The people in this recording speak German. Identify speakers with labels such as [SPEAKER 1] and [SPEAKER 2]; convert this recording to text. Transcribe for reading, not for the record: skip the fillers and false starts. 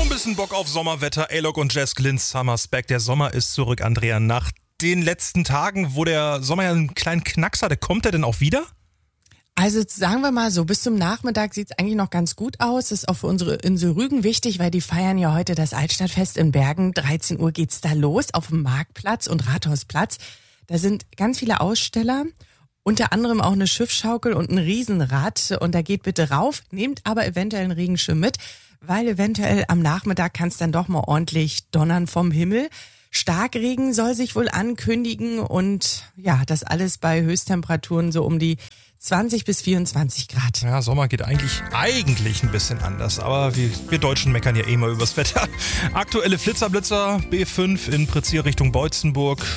[SPEAKER 1] ein bisschen Bock auf Sommerwetter. A-Log und Jazz Glynn, Summer's Back. Der Sommer ist zurück, Andrea. Nach den letzten Tagen, wo der Sommer ja einen kleinen Knacks hatte, kommt er denn auch wieder?
[SPEAKER 2] Also sagen wir mal so, bis zum Nachmittag sieht's eigentlich noch ganz gut aus. Das ist auch für unsere Insel Rügen wichtig, weil die feiern ja heute das Altstadtfest in Bergen. 13 Uhr geht's da los auf dem Marktplatz und Rathausplatz. Da sind ganz viele Aussteller, unter anderem auch eine Schiffschaukel und ein Riesenrad. Und da geht bitte rauf, nehmt aber eventuell einen Regenschirm mit, weil eventuell am Nachmittag kann's dann doch mal ordentlich donnern vom Himmel. Starkregen soll sich wohl ankündigen und ja, das alles bei Höchsttemperaturen so um die 20 bis 24 Grad.
[SPEAKER 1] Ja, Sommer geht eigentlich ein bisschen anders, aber wir Deutschen meckern ja eh mal übers Wetter. Aktuelle Flitzer, B5 in Prezier Richtung Beutzenburg,